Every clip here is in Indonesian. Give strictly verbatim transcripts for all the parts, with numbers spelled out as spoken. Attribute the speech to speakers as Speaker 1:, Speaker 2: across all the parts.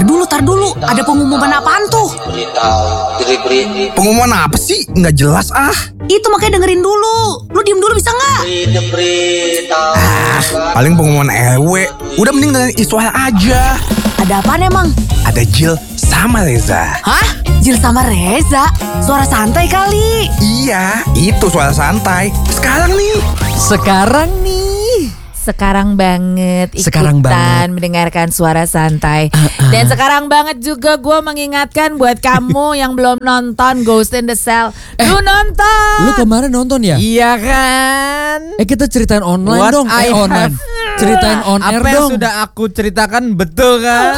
Speaker 1: dulu, tar dulu. Ada pengumuman apaan tuh?
Speaker 2: Pengumuman apa sih? Nggak jelas ah.
Speaker 1: Itu makanya dengerin dulu. Lu diem dulu bisa nggak?
Speaker 2: Ah, paling pengumuman R W. Udah mending dengan Iswah aja.
Speaker 1: Ada apaan emang?
Speaker 2: Ada Jill sama Reza.
Speaker 1: Hah? Jill sama Reza? Suara santai kali.
Speaker 2: Iya, itu suara santai. Sekarang nih.
Speaker 3: Sekarang nih.
Speaker 4: Sekarang banget ikutan
Speaker 3: Sekarang banget.
Speaker 4: mendengarkan suara santai.
Speaker 3: Uh-uh.
Speaker 4: Dan sekarang banget juga gue mengingatkan buat kamu yang belum nonton Ghost in the Shell.
Speaker 3: Eh,
Speaker 4: Lu nonton.
Speaker 3: Lu kemarin nonton ya?
Speaker 4: Iya kan?
Speaker 3: Eh kita ceritain online
Speaker 5: What
Speaker 3: dong.
Speaker 5: I
Speaker 3: Eh online. Ceritain on air
Speaker 5: Apa yang
Speaker 3: dong.
Speaker 5: sudah aku ceritakan betul kan?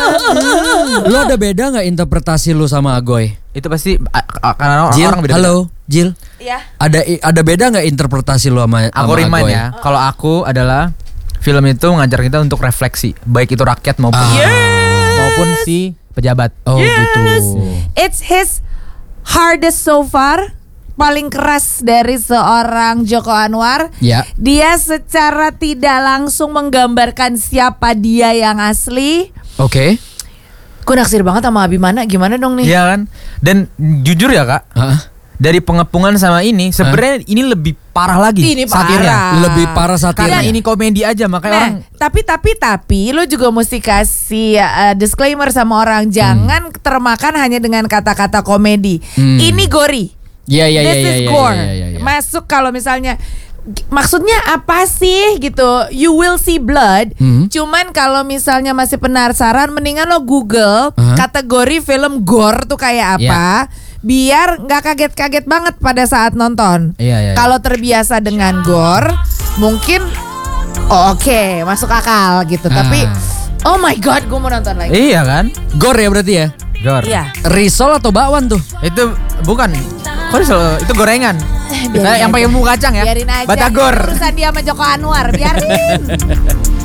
Speaker 3: Lu ada beda gak interpretasi lu sama Agoy?
Speaker 5: Itu pasti a- a- karena
Speaker 3: Jill,
Speaker 5: orang beda-beda.
Speaker 3: halo Jill.
Speaker 4: Iya.
Speaker 3: Ada ada beda gak interpretasi lu sama,
Speaker 5: Aku
Speaker 3: sama
Speaker 5: remind
Speaker 3: Agoy?
Speaker 5: ya, kalau aku adalah film itu mengajar kita untuk refleksi, baik itu rakyat maupun
Speaker 3: Ah.
Speaker 5: maupun si pejabat.
Speaker 3: Oh gitu.
Speaker 4: It's his hardest so far. Paling keras dari seorang Joko Anwar.
Speaker 3: Ya.
Speaker 4: Dia secara tidak langsung menggambarkan siapa dia yang asli.
Speaker 3: Oke.
Speaker 4: Gue naksir banget sama Abimana. Gimana dong nih?
Speaker 5: Iya kan? Dan jujur ya kak,
Speaker 3: Hah?
Speaker 5: dari pengepungan sama ini sebenarnya ini lebih parah lagi.
Speaker 4: Ini
Speaker 5: satirnya.
Speaker 4: parah.
Speaker 3: Lebih parah
Speaker 5: Karena
Speaker 3: satirnya.
Speaker 5: ini komedi aja makanya
Speaker 4: Nah,
Speaker 5: orang
Speaker 4: tapi tapi tapi lo juga mesti kasih uh, disclaimer sama orang, jangan termakan hanya dengan kata-kata komedi.
Speaker 3: Hmm.
Speaker 4: Ini gori.
Speaker 3: Iya iya iya
Speaker 4: This
Speaker 3: iya
Speaker 4: is
Speaker 3: iya,
Speaker 4: gore.
Speaker 3: iya, iya, iya.
Speaker 4: Masuk kalau misalnya g- maksudnya apa sih gitu? You will see blood.
Speaker 3: Hmm.
Speaker 4: Cuman kalau misalnya masih penasaran, mendingan lo Google
Speaker 3: Uh-huh.
Speaker 4: kategori film gore tuh kayak apa. Biar nggak kaget-kaget banget pada saat nonton.
Speaker 5: Iya, iya, iya.
Speaker 4: Kalau terbiasa dengan gore, mungkin oh, oke masuk akal gitu.
Speaker 3: Ah.
Speaker 4: Tapi oh my god, gue mau nonton lagi.
Speaker 5: iya kan?
Speaker 3: Gor ya berarti ya?
Speaker 5: Gor.
Speaker 4: Iya.
Speaker 3: Risol atau bakwan tuh?
Speaker 5: Itu bukan. Kok risol? Itu gorengan.
Speaker 4: biarin
Speaker 5: Saya yang
Speaker 4: aja.
Speaker 5: pakai bumbu kacang ya.
Speaker 4: Biarin aja.
Speaker 5: Batagor.
Speaker 4: Urusan dia sama Joko Anwar, biarin.